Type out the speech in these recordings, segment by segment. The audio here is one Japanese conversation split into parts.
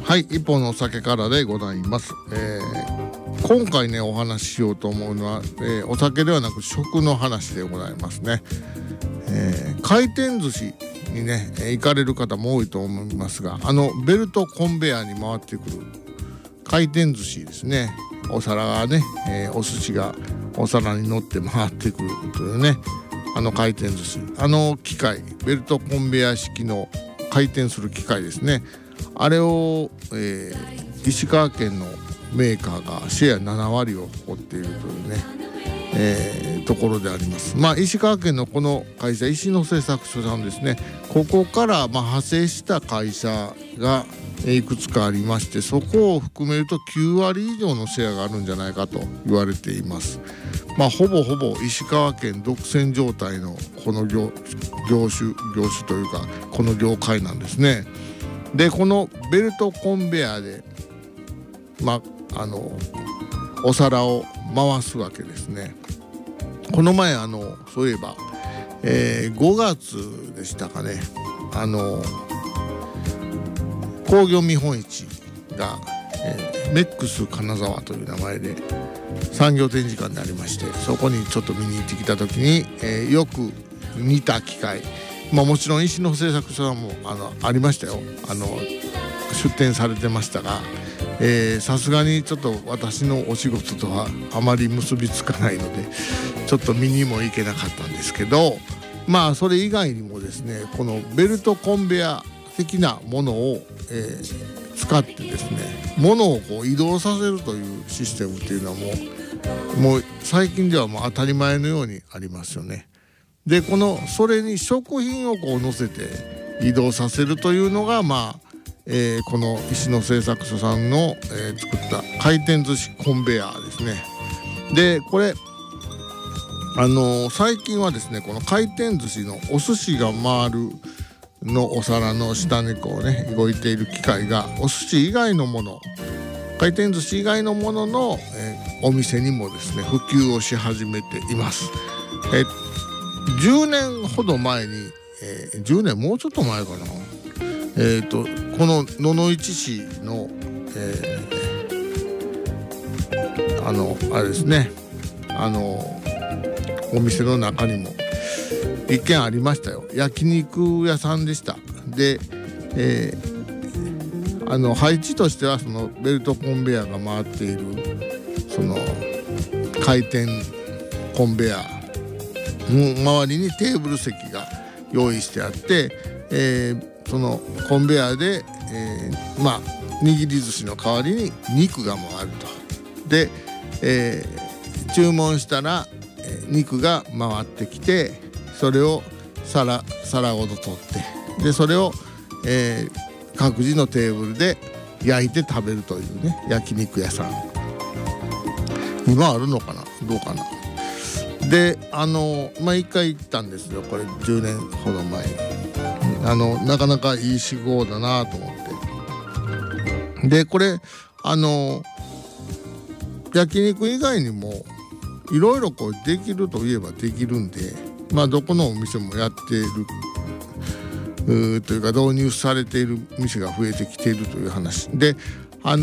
はい、一本のお酒からでございます。今回ねお話ししようと思うのは、お酒ではなく食の話でございますね。回転寿司にね行かれる方も多いと思いますが、ベルトコンベヤーに回ってくる回転寿司ですね。お皿がね、お寿司がお皿に乗って回ってくるというね、回転寿司、機械、ベルトコンベヤー式の回転する機械ですね。あれを、石川県のメーカーがシェア7割を誇っているというね、ところであります。石川県のこの会社、石野製作所さんですね。ここから派生した会社がいくつかありまして、そこを含めると9割以上のシェアがあるんじゃないかと言われています。ほぼほぼ石川県独占状態のこの業種というかこの業界なんですね。でこのベルトコンベヤーでお皿を回すわけですね。この前そういえば、5月でしたかね、工業見本市が、メックス金沢という名前で産業展示館でありまして、そこにちょっと見に行ってきた時に、よく似た機械、もちろん石野製作所もありましたよ。出展されてましたが、さすがにちょっと私のお仕事とはあまり結びつかないのでちょっと見にも行けなかったんですけど、それ以外にもですね、このベルトコンベヤ的なものを、使ってですね、物を移動させるというシステムっていうのはもう最近ではもう当たり前のようにありますよね。でそれに食品を乗せて移動させるというのがこの石野製作所さんの、作った回転寿司コンベヤーですね。でこれ最近はですね、この回転寿司のお寿司が回るのお皿の下に動いている機械がお寿司以外のもの、回転寿司以外のものの、お店にもですね普及をし始めています。10年ほど前に、10年もうちょっと前かな、この野々市市の、あれですね、お店の中にも一軒ありましたよ。焼肉屋さんでした。で、配置としてはそのベルトコンベヤーが回っているその回転コンベヤーの周りにテーブル席が用意してあって、そのコンベヤーで、握り寿司の代わりに肉が回ると。で、注文したら、肉が回ってきて、それを皿ごと取って、でそれを、各自のテーブルで焼いて食べるというね、焼肉屋さん今あるのかな、どうかな。で一回行ったんですよ、これ10年ほど前に。なかなかいい仕事だなと思って。でこれ焼肉以外にもいろいろできるといえばできるんで、どこのお店もやっているというか導入されている店が増えてきているという話で、回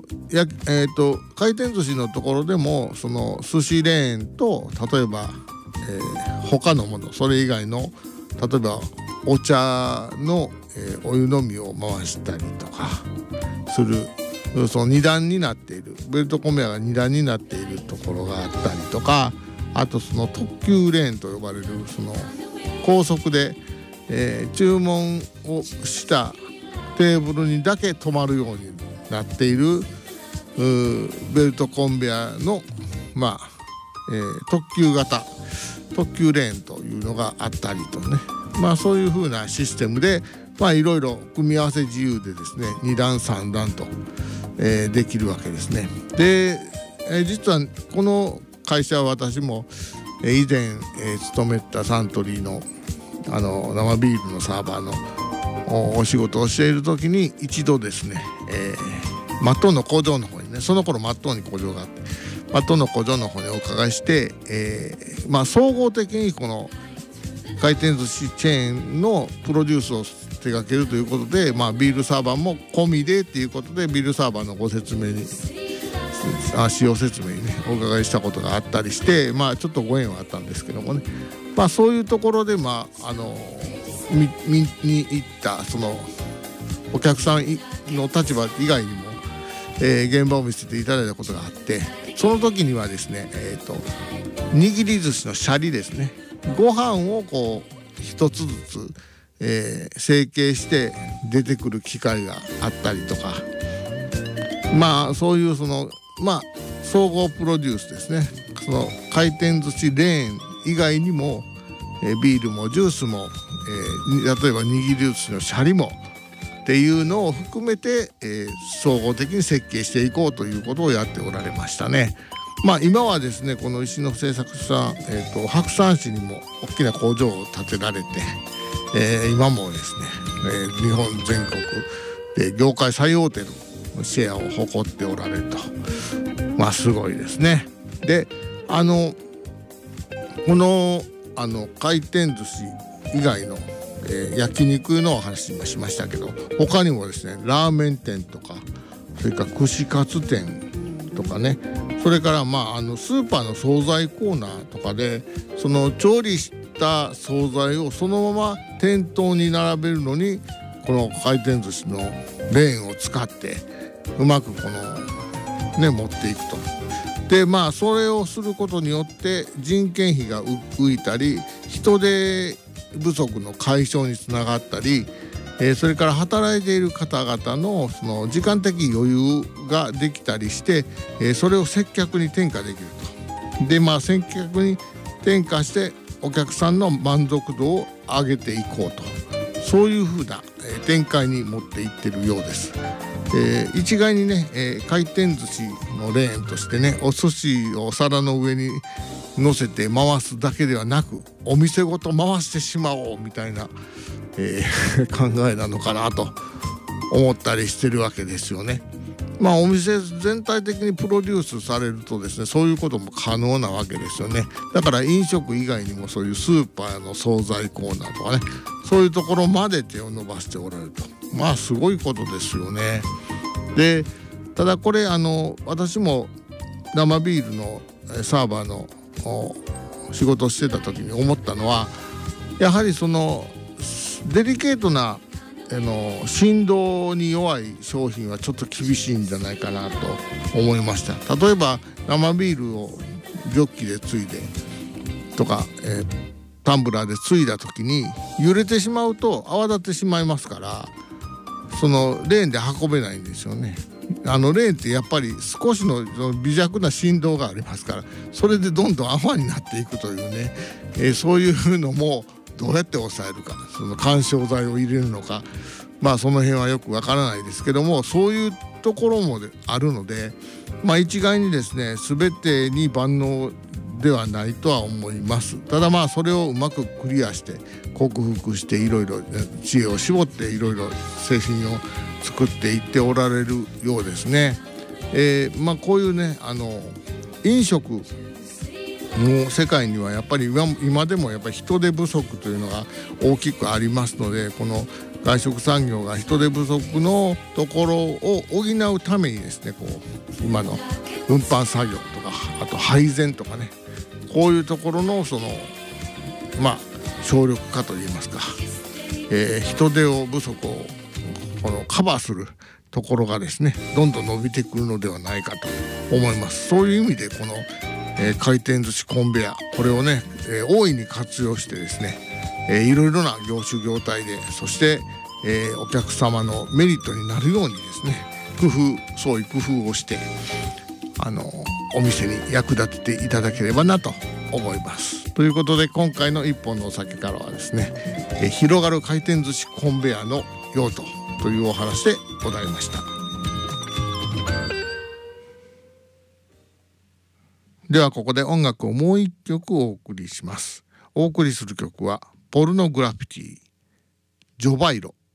転寿司のところでもその寿司レーンと、例えば、他のもの、それ以外の例えばお茶の、お湯飲みを回したりとかする、その2段になっているベルトコンベヤーが2段になっているところがあったりとか、あとその特急レーンと呼ばれるその高速で、注文をしたテーブルにだけ止まるようになっているベルトコンベヤーの特急型特急レーンというのがあったりとね、そういう風なシステムでいろいろ組み合わせ自由でですね、2段3段と、できるわけですね。で、実はこの会社は私も以前、勤めたサントリーの生ビールのサーバーのお仕事をしている時に一度ですね、マットンの工場の方にね、その頃マットンに工場があって、マットンの工場の方にお伺いして、総合的にこの回転寿司チェーンのプロデュースをして手掛けるということで、ビールサーバーも込みでっていうことでビールサーバーのご説明に使用説明にねお伺いしたことがあったりして、ちょっとご縁はあったんですけどもね、そういうところで見に行ったそのお客さんの立場以外にも、現場を見せていただいたことがあって、その時にはですね、握り寿司のシャリですね、ご飯をこう一つずつ、成形して出てくる機械があったりとか、そういうその総合プロデュースですね、その回転寿司レーン以外にも、ビールもジュースも、例えば握り寿司のシャリもっていうのを含めて、総合的に設計していこうということをやっておられましたね。今はですね、この石の製作所さん、白山市にも大きな工場を建てられて、今もですね、日本全国で業界最大手のシェアを誇っておられると、すごいですね。で、この回転寿司以外の、焼肉のお話もしましたけど、他にもですね、ラーメン店とか、それから串カツ店とかね、それからスーパーの惣菜コーナーとかでその調理した惣菜をそのまま店頭に並べるのに、この回転寿司のレーンを使ってうまく持っていくと。でそれをすることによって人件費が浮いたり、人手不足の解消につながったり、それから働いている方々のその時間的余裕ができたりして、それを接客に転嫁できると。で接客に転嫁してお客さんの満足度を上げていこうと、そういうふうな展開に持っていってるようです。一概にね、回転寿司のレーンとしてね、お寿司をお皿の上に乗せて回すだけではなく、お店ごと回してしまおうみたいな、考えなのかなと思ったりしてるわけですよね。お店全体的にプロデュースされるとですね、そういうことも可能なわけですよね。だから飲食以外にもそういうスーパーの惣菜コーナーとかね、そういうところまで手を伸ばしておられると、すごいことですよね。でただこれ私も生ビールのサーバーの仕事をしてた時に思ったのは、やはりそのデリケートな振動に弱い商品はちょっと厳しいんじゃないかなと思いました。例えば生ビールをジョッキでついでとか、タンブラーでついだ時に揺れてしまうと泡立ってしまいますから、そのレーンで運べないんですよね。レーンってやっぱり少しの微弱な振動がありますから、それでどんどん泡になっていくというね、そういうのもどうやって抑えるか、その緩衝材を入れるのか、その辺はよくわからないですけども、そういうところもあるので、一概にですね全てに万能ではないとは思います。ただそれをうまくクリアして克服して、いろいろ知恵を絞っていろいろ製品を作っていっておられるようですね。こういうね飲食の世界にはやっぱり今でもやっぱり人手不足というのが大きくありますので、この外食産業が人手不足のところを補うためにですね、今の運搬作業とか、あと配膳とかね、こういうところのその省力化といいますか、人手不足をカバーするところがですね、どんどん伸びてくるのではないかと思います。そういう意味でこの、回転寿司コンベヤ、これをね、大いに活用してですね、いろいろな業種業態で、そして、お客様のメリットになるようにですね、そういう工夫をしてお店に役立てていただければなと思います。ということで今回の一本のお酒からはですね、広がる回転寿司コンベヤの用途というお話でございました。ではここで音楽をもう一曲お送りします。お送りする曲はポルノグラフィティ、ジョバイロ。